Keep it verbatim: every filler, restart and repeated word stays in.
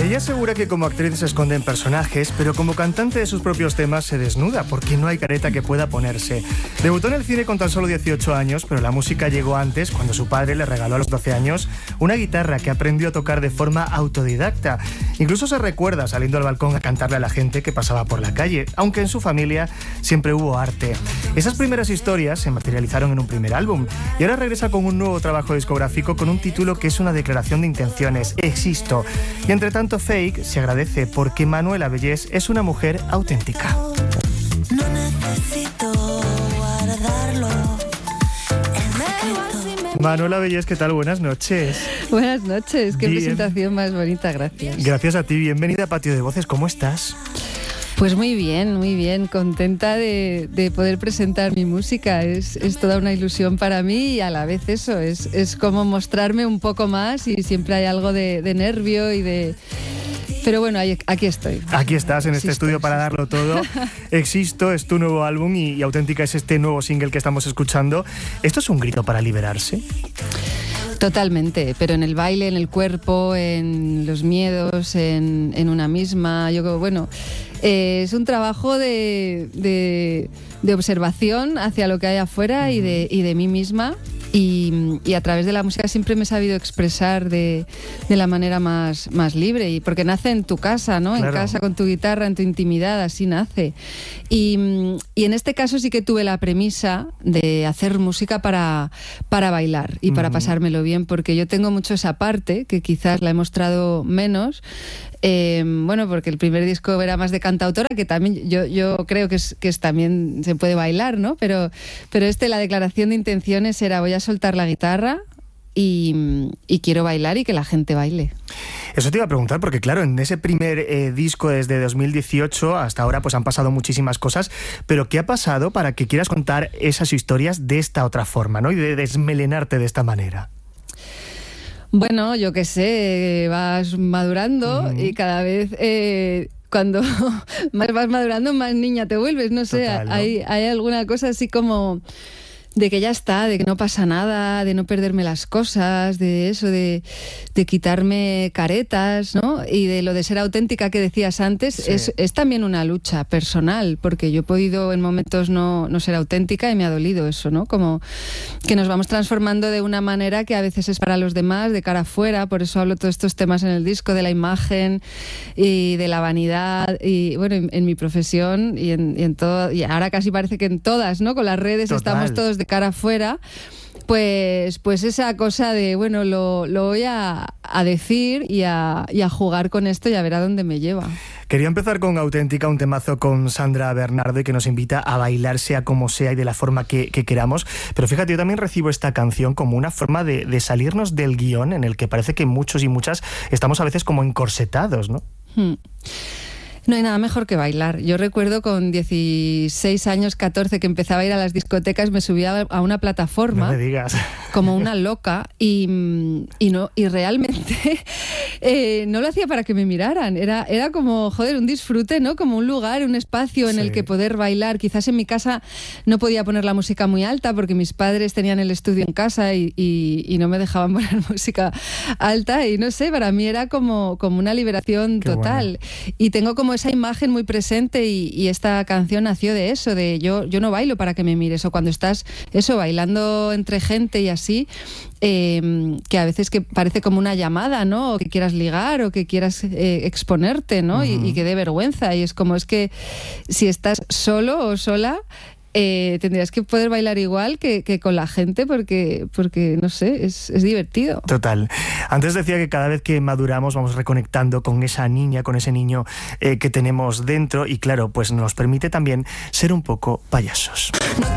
Ella asegura que como actriz se esconde en personajes, pero como cantante de sus propios temas se desnuda, porque no hay careta que pueda ponerse. Debutó en el cine con tan solo dieciocho años, pero la música llegó antes, cuando su padre le regaló a los doce años una guitarra que aprendió a tocar de forma autodidacta. Incluso se recuerda saliendo al balcón a cantarle a la gente que pasaba por la calle, aunque en su familia siempre hubo arte. Esas primeras historias se materializaron en un primer álbum, y ahora regresa con un nuevo trabajo discográfico con un título que es una declaración de intenciones: Existo. Y entre tanto fake, se agradece porque Manuela Bellés es una mujer auténtica. No necesito guardarlo. Manuela Bellés, ¿qué tal? Buenas noches. Buenas noches, qué Bien. presentación más bonita, gracias. Gracias a ti, bienvenida a Patio de Voces, ¿cómo estás? Pues muy bien, muy bien, contenta de, de poder presentar mi música. Es, es toda una ilusión para mí y a la vez eso, es, es como mostrarme un poco más y siempre hay algo de, de nervio y de... Pero bueno, ahí, aquí estoy. Aquí estás en este Existo, estudio para existo. darlo todo. Existo es tu nuevo álbum y, y Auténtica es este nuevo single que estamos escuchando. ¿Esto es un grito para liberarse? Totalmente, pero en el baile, en el cuerpo, en los miedos, en, en una misma. Yo creo, bueno, eh, es un trabajo de, de, de observación hacia lo que hay afuera y de, y de mí misma. Y, y a través de la música siempre me he sabido expresar de, de la manera más, más libre, y porque nace en tu casa, ¿no? Claro. En casa, con tu guitarra, en tu intimidad, así nace. Y, y en este caso sí que tuve la premisa de hacer música para, para bailar y para Mm. pasármelo bien, porque yo tengo mucho esa parte, que quizás la he mostrado menos. Eh, bueno, porque el primer disco era más de cantautora, que también yo, yo creo que, es, que es también se puede bailar, ¿no? Pero, pero este, la declaración de intenciones era: voy a soltar la guitarra y, y quiero bailar y que la gente baile. Eso te iba a preguntar, porque claro, en ese primer eh, disco desde dos mil dieciocho hasta ahora pues han pasado muchísimas cosas, pero ¿qué ha pasado para que quieras contar esas historias de esta otra forma, ¿no? Y de desmelenarte de esta manera. Bueno, yo qué sé, vas madurando Uh-huh. y cada vez eh, cuando más vas madurando, más niña te vuelves, no sé, Total, ¿no? hay, hay alguna cosa así como de que ya está, de que no pasa nada, de no perderme las cosas, de eso, de, de quitarme caretas, ¿no? Y de lo de ser auténtica que decías antes, Sí. es, es también una lucha personal, porque yo he podido en momentos no, no ser auténtica y me ha dolido eso, ¿no? Como que nos vamos transformando de una manera que a veces es para los demás, de cara afuera. Por eso hablo todos estos temas en el disco, de la imagen y de la vanidad, y bueno, en, en mi profesión y en, y en todo, y ahora casi parece que en todas, ¿no? Con las redes Total. estamos todos de cara afuera. Pues, pues esa cosa de, bueno, lo, lo voy a, a decir y a, y a jugar con esto y a ver a dónde me lleva. Quería empezar con Auténtica, un temazo con Sandra Bernardo y que nos invita a bailar sea como sea y de la forma que, que queramos. Pero fíjate, yo también recibo esta canción como una forma de, de salirnos del guión en el que parece que muchos y muchas estamos a veces como encorsetados, ¿no? Hmm. No hay nada mejor que bailar. Yo recuerdo con dieciséis años, catorce, que empezaba a ir a las discotecas, me subía a una plataforma No me digas. como una loca y, y, no, y realmente eh, no lo hacía para que me miraran. Era, era como, joder, un disfrute, ¿no? Como un lugar, un espacio en Sí. el que poder bailar. Quizás en mi casa no podía poner la música muy alta porque mis padres tenían el estudio en casa y, y, y no me dejaban poner música alta. Y no sé, para mí era como, como una liberación Qué total. Y tengo como esa imagen muy presente y, y esta canción nació de eso, de yo, yo no bailo para que me mires, o cuando estás eso, bailando entre gente y así, eh, que a veces que parece como una llamada, ¿no? O que quieras ligar o que quieras eh, exponerte, ¿no? Uh-huh. y, y que dé vergüenza, y es como, es que si estás solo o sola, Eh, tendrías que poder bailar igual que, que con la gente, porque, porque no sé, es, es divertido. Total. Antes decía que cada vez que maduramos vamos reconectando con esa niña, con ese niño eh, que tenemos dentro, y claro, pues nos permite también ser un poco payasos.